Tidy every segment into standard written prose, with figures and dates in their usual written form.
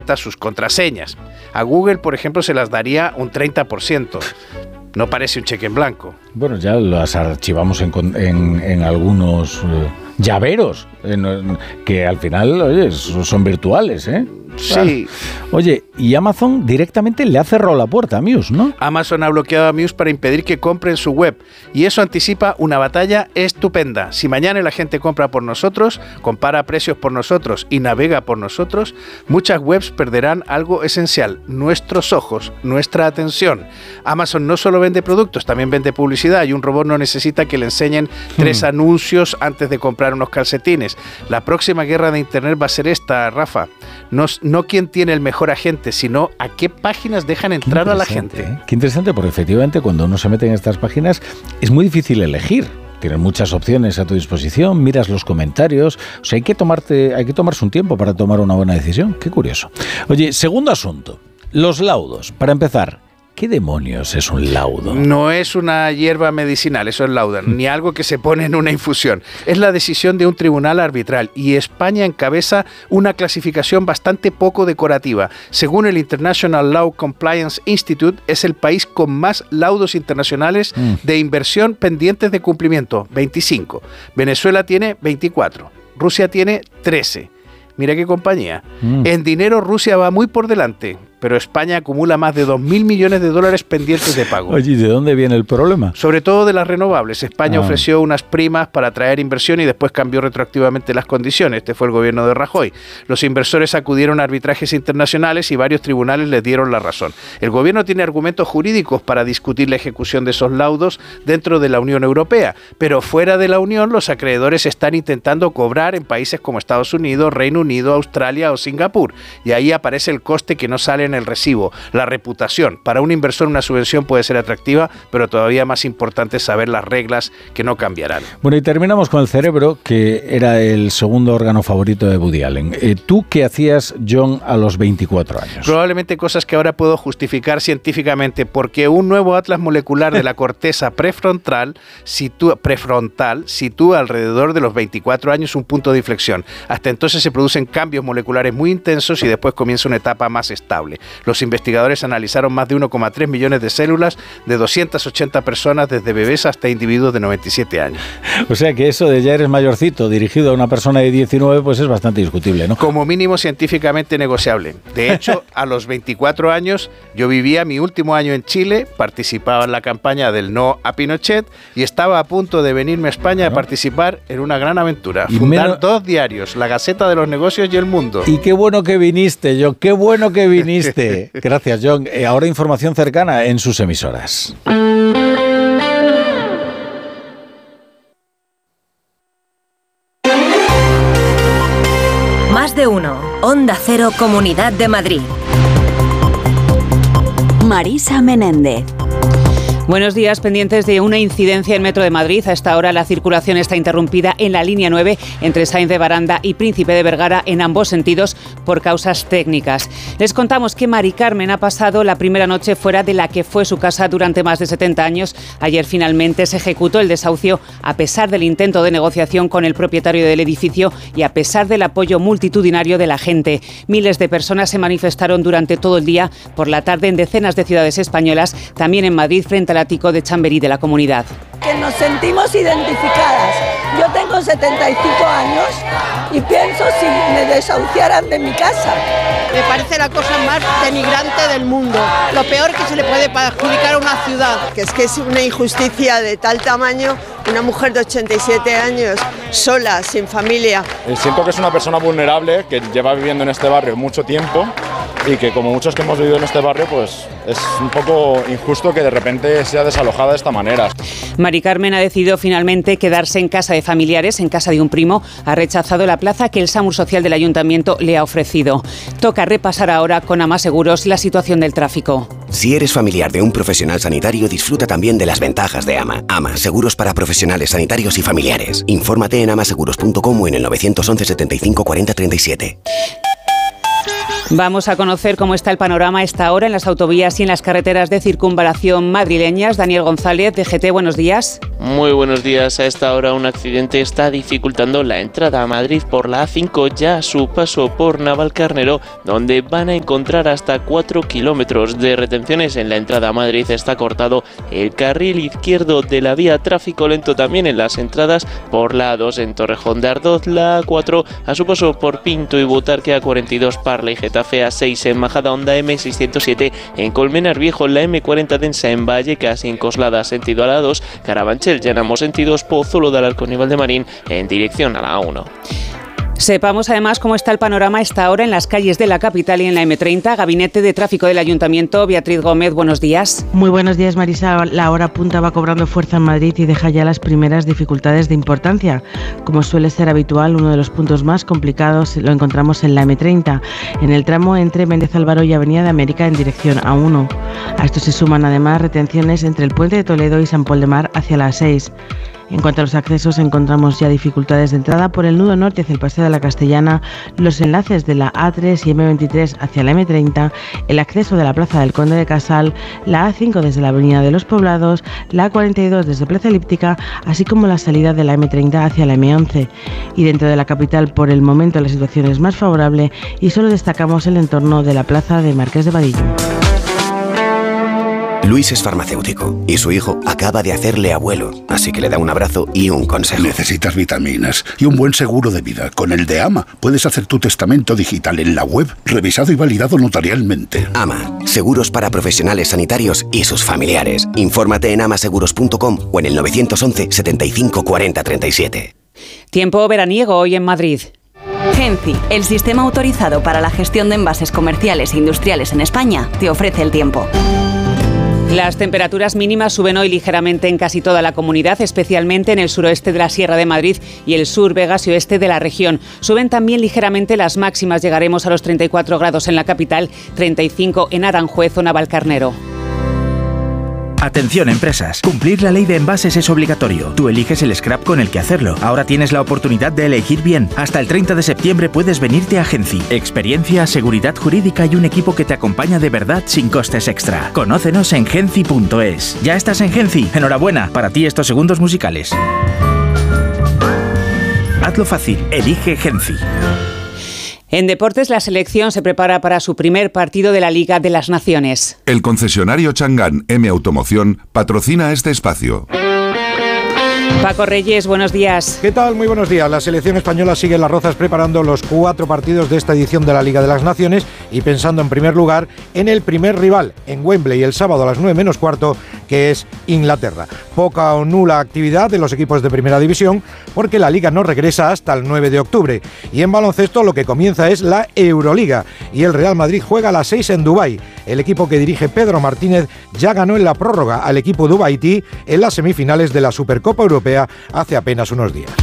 sus contraseñas. A Google, por ejemplo, se las daría un 30%. No parece un cheque en blanco. Bueno, ya las archivamos en algunos llaveros, que al final, oye, son virtuales, ¿eh? Sí. Oye, y Amazon directamente le ha cerrado la puerta a Muse, ¿no? Amazon ha bloqueado a Muse para impedir que compren su web. Y eso anticipa una batalla estupenda. Si mañana la gente compra por nosotros, compara precios por nosotros y navega por nosotros, muchas webs perderán algo esencial: nuestros ojos, nuestra atención. Amazon no solo vende productos, también vende publicidad, y un robot no necesita que le enseñen 3 anuncios antes de comprar unos calcetines. La próxima guerra de Internet va a ser esta, Rafa. No quién tiene el mejor agente, sino a qué páginas dejan entrar a la gente. Qué interesante, porque efectivamente cuando uno se mete en estas páginas es muy difícil elegir. Tienes muchas opciones a tu disposición, miras los comentarios. O sea, hay que tomarse un tiempo para tomar una buena decisión. Qué curioso. Oye, segundo asunto, los laudos. Para empezar, ¿qué demonios es un laudo? No es una hierba medicinal, eso es laudan, ni algo que se pone en una infusión. Es la decisión de un tribunal arbitral, y España encabeza una clasificación bastante poco decorativa. Según el International Law Compliance Institute, es el país con más laudos internacionales de inversión pendientes de cumplimiento, 25. Venezuela tiene 24. Rusia tiene 13. Mira qué compañía. En dinero Rusia va muy por delante, pero España acumula más de 2.000 millones de dólares pendientes de pago. Oye, ¿y de dónde viene el problema? Sobre todo de las renovables. España ofreció unas primas para atraer inversión y después cambió retroactivamente las condiciones. Este fue el gobierno de Rajoy. Los inversores acudieron a arbitrajes internacionales y varios tribunales les dieron la razón. El gobierno tiene argumentos jurídicos para discutir la ejecución de esos laudos dentro de la Unión Europea, pero fuera de la Unión los acreedores están intentando cobrar en países como Estados Unidos, Reino Unido, Australia o Singapur. Y ahí aparece el coste que no sale en el recibo, la reputación. Para un inversor una subvención puede ser atractiva, pero todavía más importante es saber las reglas que no cambiarán. Bueno, y terminamos con el cerebro, que era el segundo órgano favorito de Woody Allen. ¿Tú qué hacías, John, a los 24 años? Probablemente cosas que ahora puedo justificar científicamente, porque un nuevo atlas molecular de la corteza prefrontal sitúa alrededor de los 24 años un punto de inflexión. Hasta entonces se producen cambios moleculares muy intensos y después comienza una etapa más estable. Los investigadores analizaron más de 1,3 millones de células de 280 personas, desde bebés hasta individuos de 97 años. O sea que eso de ya eres mayorcito dirigido a una persona de 19 pues es bastante discutible, ¿no? Como mínimo científicamente negociable. De hecho, a los 24 años yo vivía mi último año en Chile, participaba en la campaña del no a Pinochet y estaba a punto de venirme a España a participar en una gran aventura. Fundar 2 diarios, La Gaceta de los Negocios y El Mundo. Y qué bueno que viniste, John, qué bueno que viniste. Gracias, John. Ahora información cercana en sus emisoras. Más de uno. Onda Cero, Comunidad de Madrid. Marisa Menéndez. Buenos días, pendientes de una incidencia en Metro de Madrid. A esta hora la circulación está interrumpida en la línea 9 entre Sáenz de Baranda y Príncipe de Vergara en ambos sentidos por causas técnicas. Les contamos que Mari Carmen ha pasado la primera noche fuera de la que fue su casa durante más de 70 años. Ayer finalmente se ejecutó el desahucio a pesar del intento de negociación con el propietario del edificio y a pesar del apoyo multitudinario de la gente. Miles de personas se manifestaron durante todo el día, por la tarde en decenas de ciudades españolas, también en Madrid frente al ático de Chamberí de la Comunidad. Que nos sentimos identificadas. Yo tengo 75 años y pienso si me desahuciaran de mi casa. Me parece la cosa más denigrante del mundo, lo peor que se le puede adjudicar a una ciudad. Que es una injusticia de tal tamaño, una mujer de 87 años, sola, sin familia. Siento que es una persona vulnerable, que lleva viviendo en este barrio mucho tiempo y que, como muchos que hemos vivido en este barrio, pues es un poco injusto que de repente sea desalojada de esta manera. Mari Carmen ha decidido finalmente quedarse en casa de familiares, en casa de un primo. Ha rechazado la plaza que el SAMUR Social del Ayuntamiento le ha ofrecido. Toca repasar ahora con Amaseguros la situación del tráfico. Si eres familiar de un profesional sanitario, disfruta también de las ventajas de AMA. AMA, seguros para profesionales sanitarios y familiares. Infórmate en amaseguros.com o en el 911 75 40 37. Vamos a conocer cómo está el panorama a esta hora en las autovías y en las carreteras de circunvalación madrileñas. Daniel González, de GT, buenos días. Muy buenos días. A esta hora un accidente está dificultando la entrada a Madrid por la A5 ya a su paso por Navalcarnero, donde van a encontrar hasta 4 kilómetros de retenciones. En la entrada a Madrid está cortado el carril izquierdo de la vía, tráfico lento también en las entradas por la A2 en Torrejón de Ardoz, la A4 a su paso por Pinto y Butarque, A42 Parla y Getafe, A6 en Majadahonda, M607 en Colmenar Viejo, la M40 densa en Vallecas y en Coslada sentido a la A2, Carabanchel ya en ambos sentidos, Pozuelo de Alarcón y Valdemarín en dirección a la A1. Sepamos además cómo está el panorama a esta hora en las calles de la capital y en la M30. Gabinete de Tráfico del Ayuntamiento, Beatriz Gómez, buenos días. Muy buenos días, Marisa. La hora punta va cobrando fuerza en Madrid y deja ya las primeras dificultades de importancia. Como suele ser habitual, uno de los puntos más complicados lo encontramos en la M30, en el tramo entre Méndez Álvaro y Avenida de América en dirección A1. A esto se suman además retenciones entre el Puente de Toledo y San Pol de Mar hacia la A6. En cuanto a los accesos, encontramos ya dificultades de entrada por el nudo norte hacia el Paseo de la Castellana, los enlaces de la A3 y M23 hacia la M30, el acceso de la Plaza del Conde de Casal, la A5 desde la Avenida de los Poblados, la A42 desde Plaza Elíptica, así como la salida de la M30 hacia la M11. Y dentro de la capital, por el momento, la situación es más favorable y solo destacamos el entorno de la Plaza de Marqués de Vadillo. Luis es farmacéutico y su hijo acaba de hacerle abuelo, así que le da un abrazo y un consejo. Necesitas vitaminas y un buen seguro de vida. Con el de AMA puedes hacer tu testamento digital en la web, revisado y validado notarialmente. AMA, seguros para profesionales sanitarios y sus familiares. Infórmate en amaseguros.com o en el 911 75 40 37. Tiempo veraniego hoy en Madrid. Genci, el sistema autorizado para la gestión de envases comerciales e industriales en España, te ofrece el tiempo. Las temperaturas mínimas suben hoy ligeramente en casi toda la comunidad, especialmente en el suroeste de la Sierra de Madrid y el sur, Vegas y oeste de la región. Suben también ligeramente las máximas, llegaremos a los 34 grados en la capital, 35 en Aranjuez o Navalcarnero. Atención empresas, cumplir la ley de envases es obligatorio. Tú eliges el scrap con el que hacerlo. Ahora tienes la oportunidad de elegir bien. Hasta el 30 de septiembre puedes venirte a Genci. Experiencia, seguridad jurídica y un equipo que te acompaña de verdad sin costes extra. Conócenos en genci.es. ¿Ya estás en Genci? Enhorabuena, para ti estos segundos musicales. Hazlo fácil, elige Genci. En deportes, la selección se prepara para su primer partido de la Liga de las Naciones. El concesionario Chang'an M Automoción patrocina este espacio. Paco Reyes, buenos días. ¿Qué tal? Muy buenos días. La selección española sigue en Las Rozas preparando los 4 partidos de esta edición de la Liga de las Naciones y pensando en primer lugar en el primer rival, en Wembley, el sábado a las 9 menos cuarto, que es Inglaterra. Poca o nula actividad de los equipos de primera división porque la Liga no regresa hasta el 9 de octubre. Y en baloncesto lo que comienza es la Euroliga y el Real Madrid juega a las 6 en Dubái. El equipo que dirige Pedro Martínez ya ganó en la prórroga al equipo dubaití en las semifinales de la Supercopa Europea hace apenas unos días.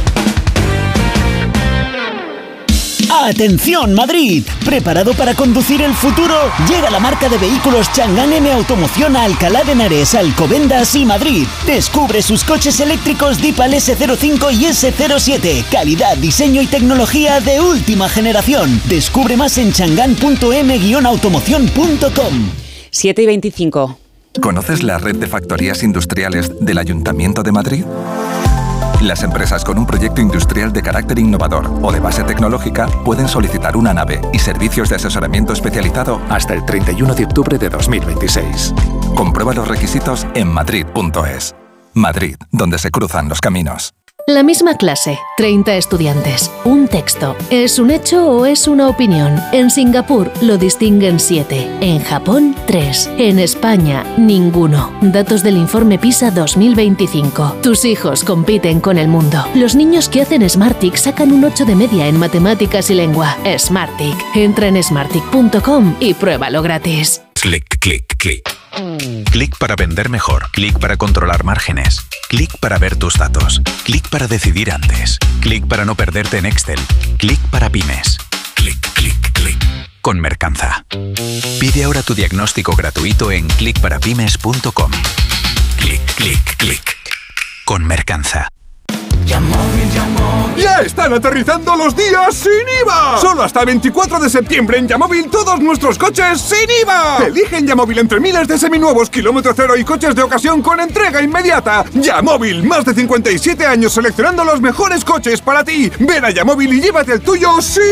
¡Atención Madrid! ¿Preparado para conducir el futuro? Llega la marca de vehículos Chang'an M Automoción a Alcalá de Henares, Alcobendas y Madrid. Descubre sus coches eléctricos Deepal S05 y S07. Calidad, diseño y tecnología de última generación. Descubre más en chang'an.m-automoción.com. 7:25. ¿Conoces la red de factorías industriales del Ayuntamiento de Madrid? Las empresas con un proyecto industrial de carácter innovador o de base tecnológica pueden solicitar una nave y servicios de asesoramiento especializado hasta el 31 de octubre de 2026. Comprueba los requisitos en madrid.es. Madrid, donde se cruzan los caminos. La misma clase, 30 estudiantes. Un texto. ¿Es un hecho o es una opinión? En Singapur lo distinguen 7. En Japón, 3. En España, ninguno. Datos del informe PISA 2025. Tus hijos compiten con el mundo. Los niños que hacen Smartick sacan un 8 de media en matemáticas y lengua. Smartick. Entra en smartick.com y pruébalo gratis. Clic, clic, clic. Clic para vender mejor. Clic para controlar márgenes. Clic para ver tus datos. Clic para decidir antes. Clic para no perderte en Excel. Clic para pymes. Clic, clic, clic. Con Mercanza. Pide ahora tu diagnóstico gratuito en clicparapymes.com. Clic, clic, clic. Con Mercanza. ¡Ya están aterrizando los días sin IVA! Solo hasta el 24 de septiembre en Yamóvil todos nuestros coches sin IVA. Elige en Yamóvil entre miles de seminuevos, kilómetro cero y coches de ocasión con entrega inmediata. Yamóvil, más de 57 años seleccionando los mejores coches para ti. Ven a Yamóvil y llévate el tuyo sin